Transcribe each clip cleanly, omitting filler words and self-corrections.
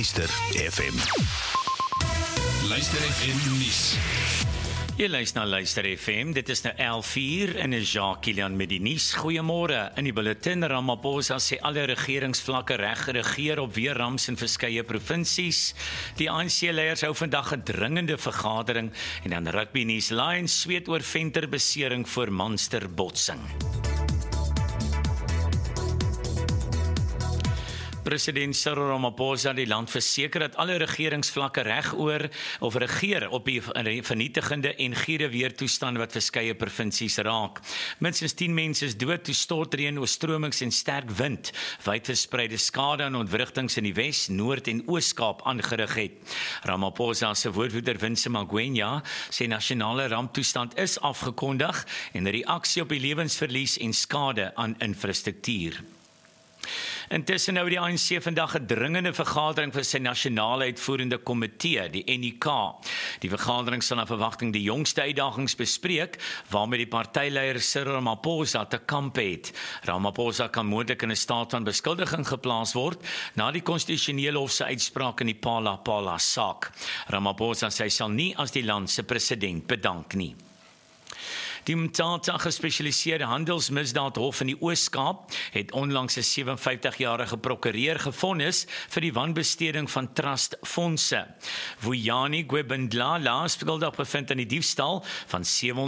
Luister FM. Luister FM nuus. Jy luister na Luister FM, dit is nou 11:04 en is Jacques Kilian met die nuus. Goeiemôre. In die bulletin, Ramaphosa sê alle regeringsvlakke reg geregeer op weer rams in verskeie provinsies. Die ANC-leiers hou vandag 'n dringende vergadering en dan rugby nuus. Lions sweet oor venterbesering voor Munster botsing. President Cyril Ramaphosa die land verseker dat alle regeringsvlakke regeer op die vernietigende en giere weertoestand wat verskeie provinsies raak. Minstens 10 mense is dood toe stortreën, oorstromings en sterk wind wyd verspreide skade en ontwrigtings in die Wes, Noord en Oos-Kaap aangerig het. Ramaphosa se woordvoerder Vincent Magwenya sê nasionale ramptoestand is afgekondig en 'n reaksie op die lewensverlies en skade aan infrastruktuur. Intussen nou die ANC vandag 'n dringende vergadering vir sy nasionale uitvoerende komitee, die NUK. Die vergadering sal na verwagting die jongste uitdagings bespreek, waarmee die partyleier Cyril Ramaphosa te kamp het. Ramaphosa kan moontlik in 'n staat van beskuldiging geplaas word na die konstitusionele hof se uitspraak in die Phala saak. Ramaphosa sê hy sal nie as die land se president bedank nie. Die Mthatha gespesialiseerde handelsmisdaadhof in die Oos-Kaap het onlangs 'n 57-jarige prokureur gevonnis vir die wanbesteding van trustfondse. Vuyani Gwebendlala is skuldig bevind aan die diefstal van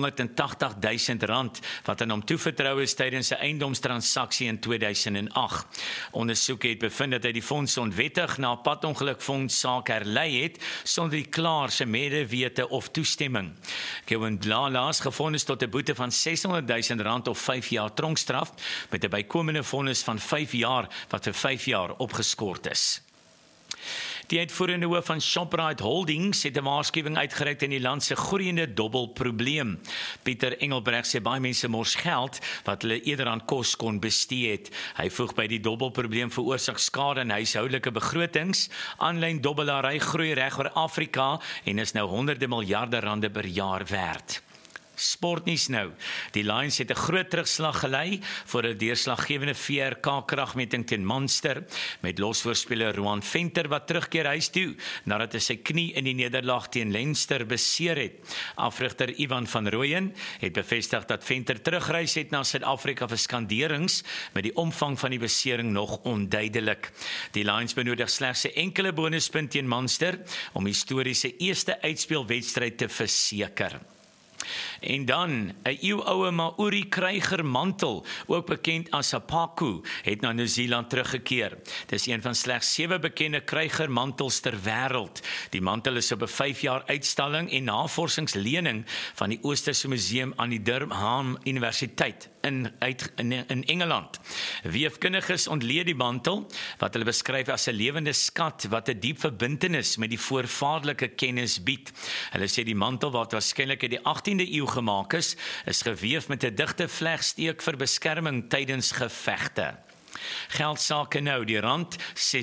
R780.000 wat aan hom toevertrou is tydens 'n eiendomstransaksie in 2008. Ondersoeke het bevind dat hy die fondse onwettig na 'n padongelukfonds saak herlei het sonder die klaer se medewete of toestemming. Gwebendlala is gevonnis tot 'n boete van R600.000 of 5 jaar tronkstraf met 'n bykomende vonnis van 5 jaar wat vir 5 jaar opgeskort is. Die uitvoerende hoof van Shoprite Holdings het 'n waarskuwing uitgereik in die land se groeiende dobbelprobleem. Pieter Engelbreg sê baie mense mors geld wat hulle eerder aan kos kon bestee het. Hy voeg by die dobbelprobleem veroorsaak skade in huishoudelike begrotings. Aanlyn dobbelary groei reg oor Afrika en is nou honderde miljarde rande per jaar werd. Sportnuus nou. Die Lions het 'n groot terugslag gelei vir 'n deurslaggewende VRK kragmeting teen Munster met losvoorspeler Roan Venter wat terugkeer huis toe nadat hy sy knie in die nederlaag teen Leinster beseer het. Afrigter Ivan van Rooyen het bevestig dat Venter terugreis het na Suid-Afrika vir skanderings met die omvang van die besering nog onduidelik. Die Lions benodig slegs 'n enkele bonuspunt teen Munster om historiese eerste uitspelwedstryd te verseker. En dan, 'n eeuoue Maori krygermantel, ook bekend as 'n paku, het na Nieu-Seeland teruggekeer. Dis een van slegs 7 bekende krygermantels ter wêreld. Die mantel is op 'n 5 jaar uitstalling en navorsingslening van die Oosterse Museum aan die Durham Universiteit in Engeland. Weefkundiges ontleed die mantel, wat hulle beskryf as 'n lewende skat wat 'n diep verbintenis met die voorvaderlike kennis bied. Hulle sê die mantel wat waarskynlik uit die 18de eeu gemaak is geweef met 'n digte vlegsteek vir beskerming tydens gevegte. Geldsake nou, die rand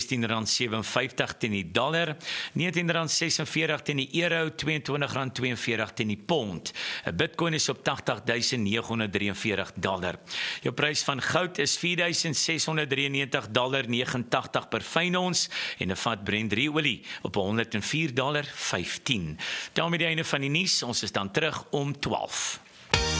R16.57 teen die dollar, R19.46 teen die euro, R22.42 teen die pond. 'n Bitcoin is op $80.943. Jou prys van goud is $4.693.89 per fyn ons en 'n vat Brent olie op $104.15. Daarmee die einde van die nuus, ons is dan terug om 12.